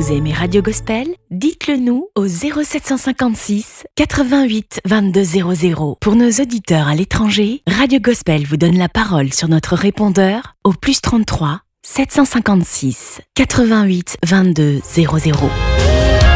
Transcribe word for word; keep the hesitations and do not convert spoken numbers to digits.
vous aimez Radio Gospel, dites-le nous au zéro sept cent cinquante-six quatre-vingt-huit vingt-deux zéro zéro. Pour nos auditeurs à l'étranger, Radio Gospel vous donne la parole sur notre répondeur au plus trente-trois sept cent cinquante-six quatre-vingt-huit vingt-deux zéro zéro.